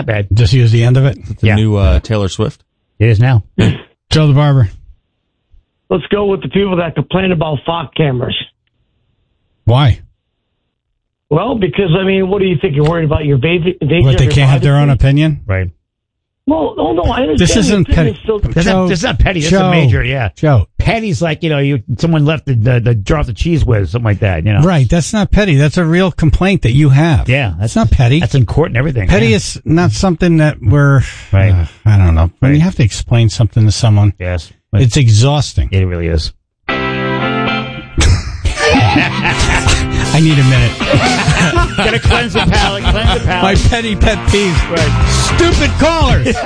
Not bad. Just use the end of it. The new Taylor Swift. It is now. Joe the Barber. Let's go with the people that complain about FOC cameras. Why? Well, because, I mean, what do you think? You're worried about your invasion What, they of your can't have their own privacy? opinion? Right. Well, no, I understand. This isn't your opinion petty. still- This is not petty. This is a major, yeah. Joe. Petty's like, someone left the jar of the cheese whiz, something like that, Right, that's not petty. That's a real complaint that you have. Yeah. That's not petty. That's in court and everything. Petty yeah. is not something that we're... Right. I don't know. When Right. you have to explain something to someone, Yes. it's exhausting. It really is. I need a minute. Gotta cleanse the palate, My petty pet peeve. Right. Stupid callers.